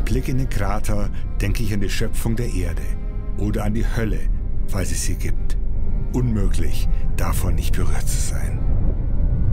Blick in den Krater denke ich an die Schöpfung der Erde oder an die Hölle, falls es sie gibt. Unmöglich, davon nicht berührt zu sein.